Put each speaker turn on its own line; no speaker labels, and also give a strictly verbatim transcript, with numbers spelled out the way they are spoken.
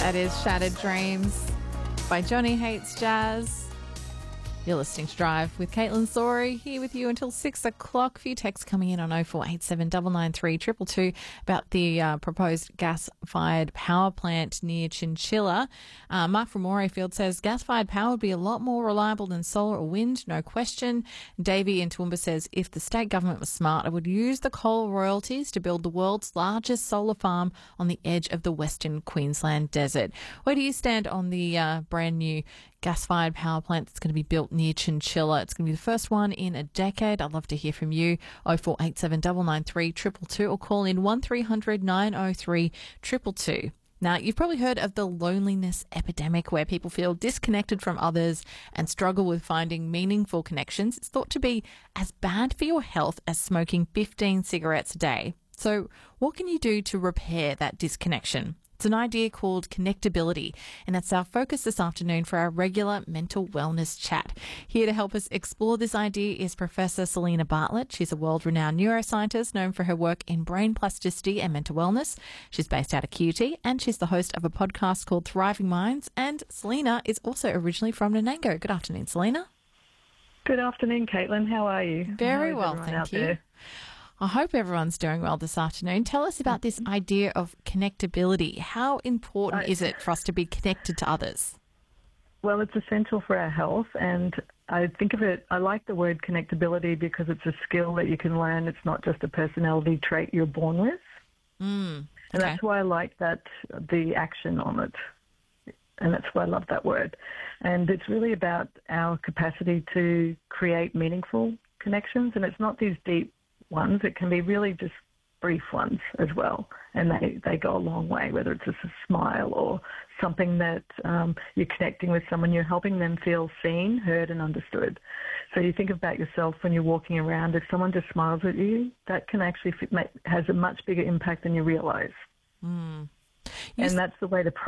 That is Shattered Dreams by Johnny Hates Jazz. You're listening to Drive with Caitlin Sorey, here with you until six o'clock. A few texts coming in on oh four eight seven, nine nine three, two two two about the uh, proposed gas-fired power plant near Chinchilla. Uh, Mark from Morayfield says gas-fired power would be a lot more reliable than solar or wind, no question. Davey in Toowoomba says if the state government was smart, it would use the coal royalties to build the world's largest solar farm on the edge of the Western Queensland desert. Where do you stand on the uh, brand new gas-fired power plant that's going to be built near Chinchilla? It's going to be the first one in a decade. I'd love to hear from you. oh four eight seven, nine nine three, two two two or call in one three hundred, nine oh three, two two two. Now, you've probably heard of the loneliness epidemic, where people feel disconnected from others and struggle with finding meaningful connections. It's thought to be as bad for your health as smoking fifteen cigarettes a day. So what can you do to repair that disconnection? It's an idea called connectability, and that's our focus this afternoon for our regular mental wellness chat. Here to help us explore this idea is Professor Selena Bartlett. She's a world-renowned neuroscientist known for her work in brain plasticity and mental wellness. She's based out of Q T, and she's the host of a podcast called Thriving Minds. And Selena is also originally from Nanango. Good afternoon, Selena.
Good afternoon, Caitlin. How are you?
Very well, thank you. There? I hope everyone's doing well this afternoon. Tell us about this idea of connectability. How important is it for us to be connected to others?
Well, it's essential for our health, and I think of it, I like the word connectability because it's a skill that you can learn. It's not just a personality trait you're born with.
Mm, okay.
And that's why I like that, the action on it. And that's why I love that word. And it's really about our capacity to create meaningful connections, and it's not these deep ones. It can be really just brief ones as well, and they, they go a long way, whether it's just a smile or something that um, you're connecting with someone, you're helping them feel seen, heard and understood. So you think about yourself when you're walking around, if someone just smiles at you, that can actually fit, make, has a much bigger impact than you realise.
Mm.
And that's the way to